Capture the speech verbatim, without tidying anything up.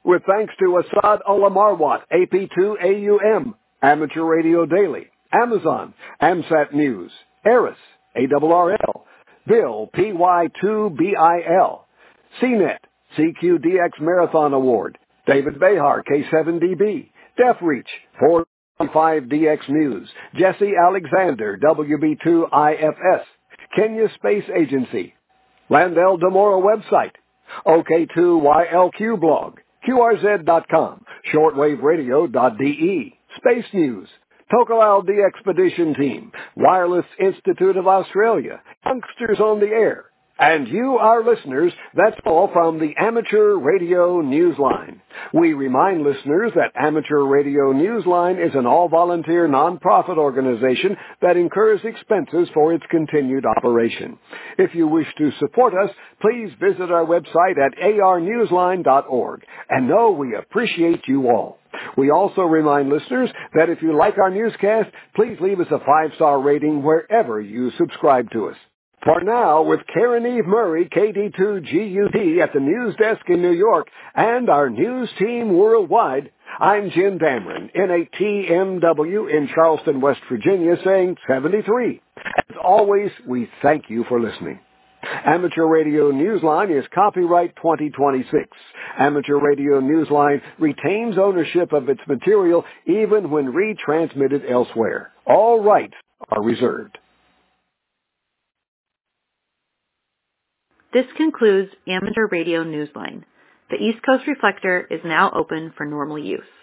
With thanks to Asad Ullah Marwat, A P two A U M, Amateur Radio Daily, Amazon, AMSAT News, Eris, A R R L, Bill, P Y two B I L, C net, C Q D X Marathon Award, David Behar, K seven D B, DeafReach, four five D X News, Jesse Alexander, W B two I F S, Kenya Space Agency, Landell Demora website, O K two Y L Q blog, Q R Z dot com, shortwave radio dot D E, Space News, Tokalal the Expedition Team, Wireless Institute of Australia, Youngsters on the Air, and you, our listeners. That's all from the Amateur Radio Newsline. We remind listeners that Amateur Radio Newsline is an all-volunteer non-profit organization that incurs expenses for its continued operation. If you wish to support us, please visit our website at a r newsline dot org. And know we appreciate you all. We also remind listeners that if you like our newscast, please leave us a five-star rating wherever you subscribe to us. For now, with Karen Eve Murray, K D two G U D at the news desk in New York, and our news team worldwide, I'm Jim Dameron, N A T M W in Charleston, West Virginia, saying seventy-three. As always, we thank you for listening. Amateur Radio Newsline is copyright twenty twenty-six. Amateur Radio Newsline retains ownership of its material even when retransmitted elsewhere. All rights are reserved. This concludes Amateur Radio Newsline. The East Coast Reflector is now open for normal use.